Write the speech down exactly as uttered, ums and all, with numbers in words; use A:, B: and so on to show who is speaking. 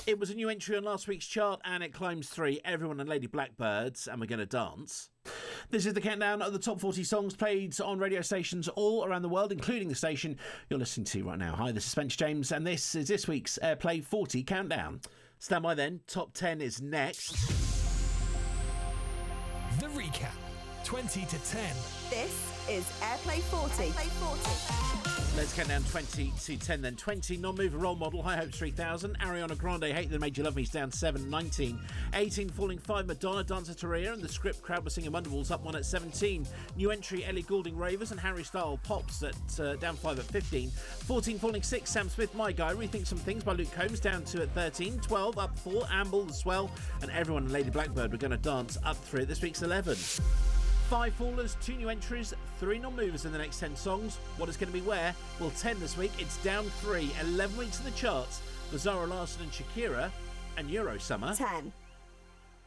A: It was a new entry on last week's chart and it climbs three. Everyone and Lady Blackbirds, and we're going to dance. This is the countdown of the top forty songs played on radio stations all around the world, including the station you're listening to right now. Hi, this is Spencer James, and this is this week's Airplay forty Countdown. Stand by then, top ten is next.
B: The recap, twenty to ten.
C: This is Airplay forty. Airplay forty.
A: Let's count down twenty to ten, then twenty. Non-mover role model, High Hopes three thousand. Ariana Grande, Hate That Made You Love Me, is down seven, nineteen. eighteen, falling five, Madonna, Dancer Teria, and the Script Crowd were singing Wonderwalls, up one at seventeen. New entry, Ellie Goulding, Ravers, and Harry Styles, Pops, at uh, down five at fifteen. fourteen, falling six, Sam Smith, My Guy, Rethink Some Things by Luke Combs, down two at thirteen. twelve, up four, Amble, The Swell, and Everyone and Lady Blackbird were going to dance, up three at this week's eleven. Five fallers, two new entries, three non-movers in the next ten songs. What is going to be where? Well, ten this week, it's down three. eleven weeks in the charts for Zara Larsson and Shakira and Euro Summer.
C: ten.